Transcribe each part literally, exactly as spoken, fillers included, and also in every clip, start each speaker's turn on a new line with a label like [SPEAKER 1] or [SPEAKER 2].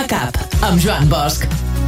[SPEAKER 1] Cap, amb Joan Bosch.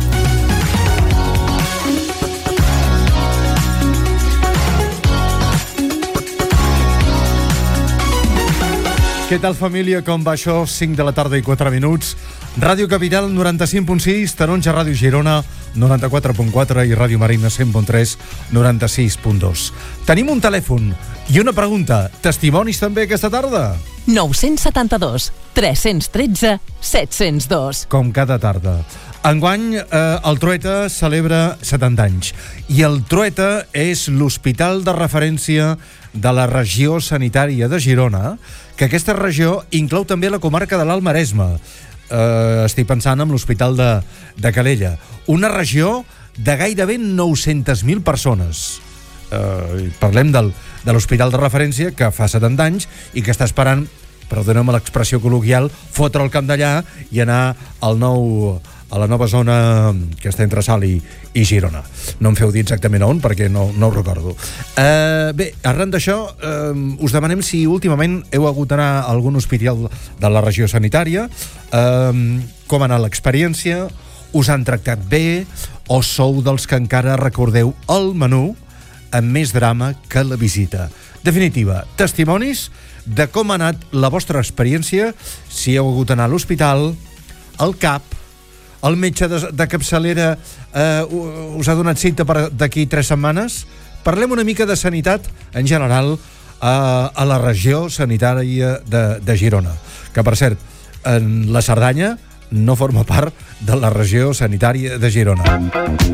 [SPEAKER 2] Què tal, família? Com va això? cinc de la tarda i quatre minuts. Ràdio Capital noranta-cinc punt sis, Taronja Ràdio Girona noranta-quatre punt quatre i Ràdio Marina cent punt tres, noranta-sis punt dos. Tenim un telèfon i una pregunta. Testimonis també aquesta tarda?
[SPEAKER 1] nou set dos, tres un tres, set zero dos.
[SPEAKER 2] Com cada tarda. Enguany, eh, el Trueta celebra setanta anys i el Trueta és l'hospital de referència de la regió sanitària de Girona, que aquesta regió inclou també la comarca de l'Alt Maresme. Eh, estic pensant en l'hospital de, de Calella. Una regió de gairebé nou-centes mil persones. Eh, parlem del, de l'hospital de referència que fa setanta anys i que està esperant, perdoneu-me l'expressió col·loquial, fotre el camp d'allà i anar al nou... a la nova zona que està entre Salt i, i Girona. No em feu dir exactament on, perquè no, no ho recordo. Uh, bé, arran d'això, uh, us demanem si últimament heu hagut d'anar a algun hospital de la regió sanitària, uh, com ha anat l'experiència, us han tractat bé, o sou dels que encara recordeu el menú amb més drama que la visita. Definitiva, testimonis de com ha anat la vostra experiència, si heu hagut d'anar a l'hospital, al CAP, el metge de, de capçalera eh, us ha donat cita per d'aquí tres setmanes. Parlem una mica de sanitat en general eh, a la regió sanitària de, de Girona, que per cert, en la Cerdanya no forma part de la regió sanitària de Girona.